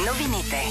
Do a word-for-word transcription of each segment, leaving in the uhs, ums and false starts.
Новините.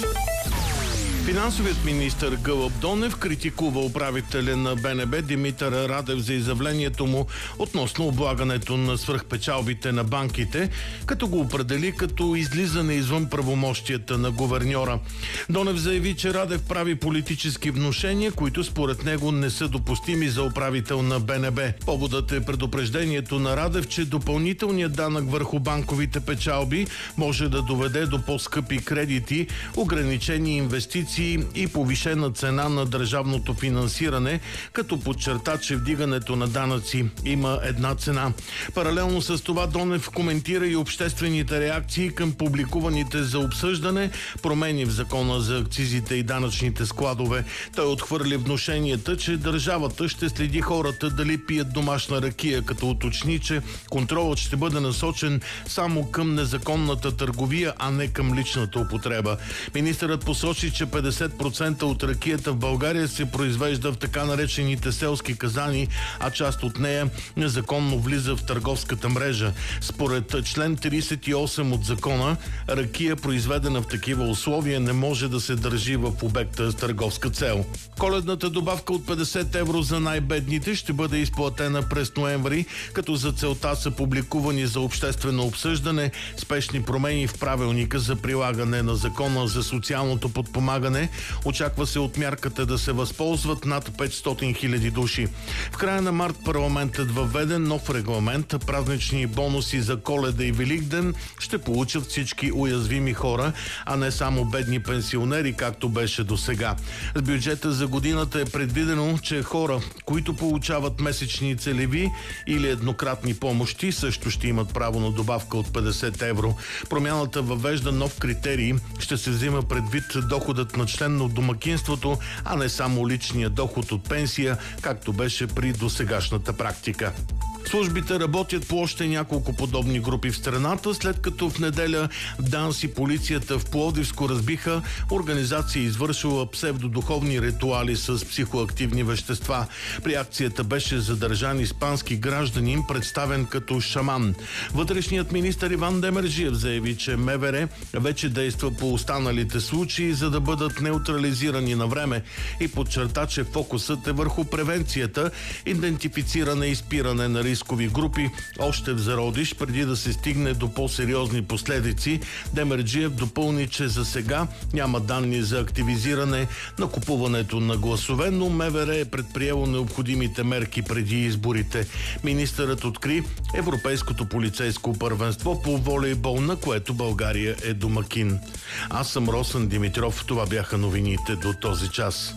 Финансовият министър Гълъб Донев критикува управителя на Б Н Б Димитър Радев за изявлението му относно облагането на свръхпечалбите на банките, като го определи като излизане извън правомощията на гуверньора. Донев заяви, че Радев прави политически внушения, които според него не са допустими за управител на Б Н Б. Поводът е предупреждението на Радев, че допълнителният данък върху банковите печалби може да доведе до по-скъпи кредити, ограничени инвестиции и повишена цена на държавното финансиране, като подчерта, че вдигането на данъци има една цена. Паралелно с това Донев коментира и обществените реакции към публикуваните за обсъждане промени в закона за акцизите и данъчните складове. Той отхвърли внушенията, че държавата ще следи хората дали пият домашна ракия, като уточни, че контролът ще бъде насочен само към незаконната търговия, а не към личната употреба. Министърът посочи, че петдесет процента от ракията в България се произвежда в така наречените селски казани, а част от нея незаконно влиза в търговската мрежа. Според член тридесет и осем от закона, ракия, произведена в такива условия, не може да се държи в обекта с търговска цел. Коледната добавка от петдесет евро за най-бедните ще бъде изплатена през ноември, като за целта са публикувани за обществено обсъждане спешни промени в правилника за прилагане на закона за социалното подпомагане. Очаква се от мярката да се възползват над петстотин хиляди души. В края на март парламентът въведе нов регламент. Празнични бонуси за Коледа и Великден ще получат всички уязвими хора, а не само бедни пенсионери, както беше досега. С бюджета за годината е предвидено, че хора, които получават месечни целеви или еднократни помощи, също ще имат право на добавка от петдесет евро. Промяната въвежда нов критерий. Ще се взима предвид доходът на член от домакинството, а не само личния доход от пенсия, както беше при досегашната практика. Службите работят по още няколко подобни групи в страната, след като в неделя ДАНС и полицията в Пловдивско разбиха организация, извършила псевдодуховни ритуали с психоактивни вещества. При акцията беше задържан испански гражданин, представен като шаман. Вътрешният министър Иван Демерджиев заяви, че М В Р вече действа по останалите случаи, за да бъдат неутрализирани на време, и подчерта, че фокусът е върху превенцията, идентифициране и спиране на рискови групи още в зародиш, преди да се стигне до по-сериозни последици. Демерджиев допълни, че за сега няма данни за активизиране на купуването на гласове, но М В Р е предприело необходимите мерки преди изборите. Министърът откри Европейското полицейско първенство по волейбол, на което България е домакин. Аз съм Росен Димитров. Това бяха новините до този час.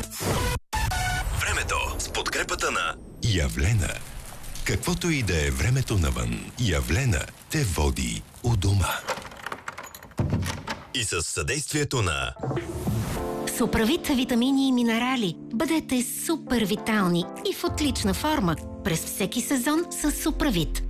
Времето с подкрепата на Явлена. Каквото и да е времето навън, Явлена те води у дома. И със съдействието на Суправит витамини и минерали. Бъдете супер витални и в отлична форма през всеки сезон с Суправит.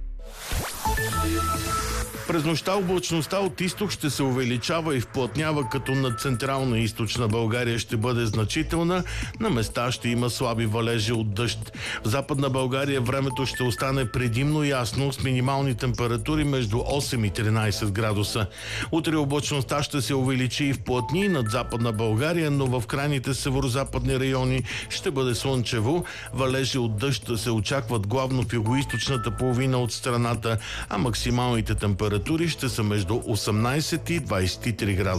През нощта облачността от изток ще се увеличава и вплътнява, като над централна и източна България ще бъде значителна. На места ще има слаби валежи от дъжд. В Западна България времето ще остане предимно ясно, с минимални температури между осем и тринайсет градуса. Утре облачността ще се увеличи и вплътни над Западна България, но в крайните северозападни райони ще бъде слънчево. Валежи от дъжд се очакват главно в югоизточната половина от страната, а максималните температури ще са между осемнайсет и двайсет и три градуса.